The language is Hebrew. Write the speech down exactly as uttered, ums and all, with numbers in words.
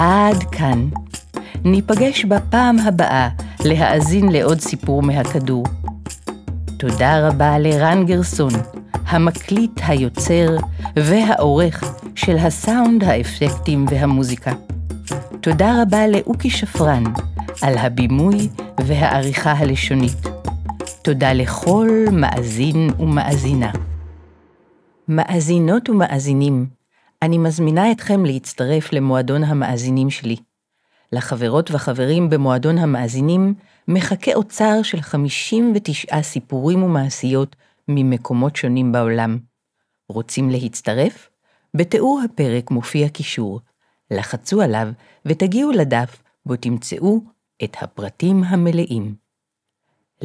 עד כאן. ניפגש בפעם הבאה להאזין לעוד סיפור מהכדור. תודה רבה לרן גרסון, המקליט, היוצר והעורך של הסאונד, האפקטים והמוזיקה. תודה רבה לאוקי שפרן על הבימוי והעריכה הלשונית. תודה לכל מאזין ומאזינה. מאזינות ומאזינים, אני מזמינה אתכם להצטרף למועדון המאזינים שלי. לחברות וחברים במועדון המאזינים מחכה אוצר של חמישים ותשעה סיפורים ומעשיות ממקומות שונים בעולם. רוצים להצטרף? בתיאור הפרק מופיע קישור. לחצו עליו ותגיעו לדף בו תמצאו את הפרטים המלאים.